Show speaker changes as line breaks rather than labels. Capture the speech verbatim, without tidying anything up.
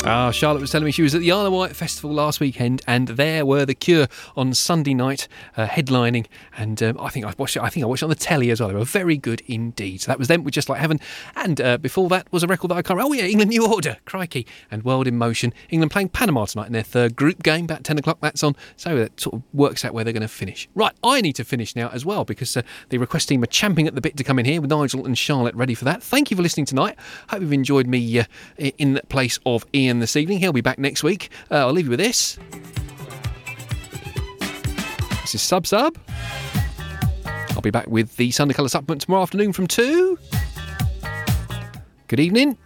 Ah, Charlotte was telling me she was at the Isle of Wight Festival last weekend, and there were The Cure on Sunday night, uh, headlining, and um, I think I watched it. I think I watched it on the telly as well. They were very good indeed. So that was them with Just Like Heaven, and uh, before that was a record that I can't. Oh yeah, England New Order, crikey, and World in Motion. England playing Panama tonight in their third group game, about ten o'clock. That's on, so that sort of works out where they're going to finish. Right, I need to finish now as well because uh, the request team are champing at the bit to come in here with Nigel and Charlotte ready for that. Thank you for listening tonight. Hope you've enjoyed me uh, in place of Ian this evening. He'll be back next week. Uh, I'll leave you with this. This is Sub Sub. I'll be back with the Sunday Colour Supplement tomorrow afternoon from two. Good evening.